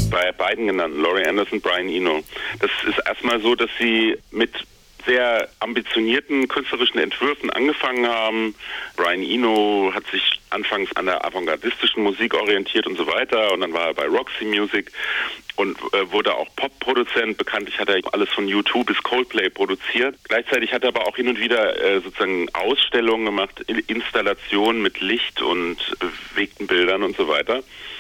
bei beiden genannten, Laurie Anderson, Brian Eno. Das ist erstmal so, dass sie mit sehr ambitionierten künstlerischen Entwürfen angefangen haben. Brian Eno hat sich anfangs an der avantgardistischen Musik orientiert und so weiter, und dann war er bei Roxy Music und wurde auch Pop-Produzent. Bekanntlich hat er alles von U2 bis Coldplay produziert. Gleichzeitig hat er aber auch hin und wieder sozusagen Ausstellungen gemacht, Installationen mit Licht und bewegten Bildern und so weiter.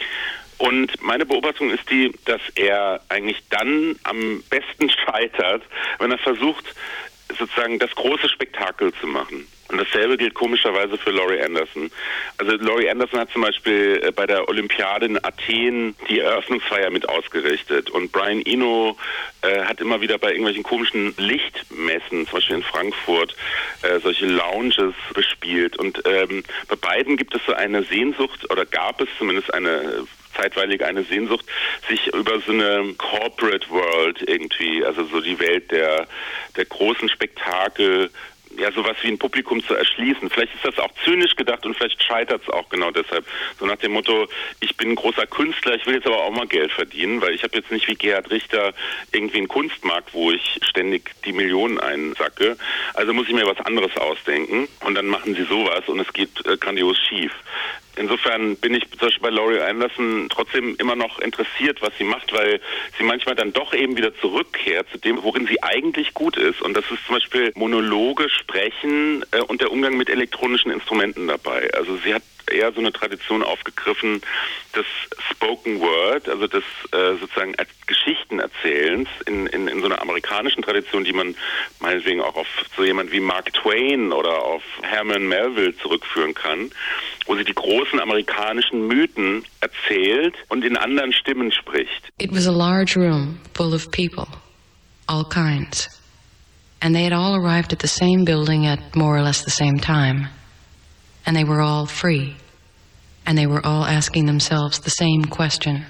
Und meine Beobachtung ist die, dass er eigentlich dann am besten scheitert, wenn er versucht, sozusagen das große Spektakel zu machen. Und dasselbe gilt komischerweise für Laurie Anderson. Also Laurie Anderson hat zum Beispiel bei der Olympiade in Athen die Eröffnungsfeier mit ausgerichtet. Und Brian Eno hat immer wieder bei irgendwelchen komischen Lichtmessen, zum Beispiel in Frankfurt, solche Lounges bespielt. Und bei beiden gibt es so eine Sehnsucht, oder gab es zumindest zeitweilig eine Sehnsucht, sich über so eine Corporate World irgendwie, also so die Welt der großen Spektakel, ja, sowas wie ein Publikum zu erschließen. Vielleicht ist das auch zynisch gedacht und vielleicht scheitert es auch genau deshalb. So nach dem Motto, ich bin ein großer Künstler, ich will jetzt aber auch mal Geld verdienen, weil ich habe jetzt nicht wie Gerhard Richter irgendwie einen Kunstmarkt, wo ich ständig die Millionen einsacke. Also muss ich mir was anderes ausdenken, und dann machen sie sowas und es geht grandios schief. Insofern bin ich zum Beispiel bei Laurie Anderson trotzdem immer noch interessiert, was sie macht, weil sie manchmal dann doch eben wieder zurückkehrt zu dem, worin sie eigentlich gut ist. Und das ist zum Beispiel Monologe, Sprechen und der Umgang mit elektronischen Instrumenten dabei. Also sie hat eher so eine Tradition aufgegriffen des Spoken Word, also des sozusagen Geschichtenerzählens in so einer amerikanischen Tradition, die man meinetwegen auch auf so jemand wie Mark Twain oder auf Herman Melville zurückführen kann, wo sie die großen amerikanischen Mythen erzählt und in anderen Stimmen spricht. It was a large room full of people, all kinds, and they had all arrived at the same building at more or less the same time. And they were all free, and they were all asking themselves the same question.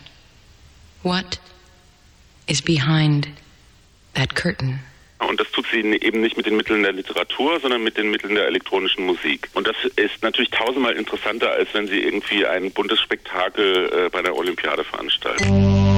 What is behind that curtain? Und das tut sie eben nicht mit den Mitteln der Literatur, sondern mit den Mitteln der elektronischen Musik. Und das ist natürlich tausendmal interessanter, als wenn sie irgendwie ein buntes Spektakel bei der Olympiade veranstalten.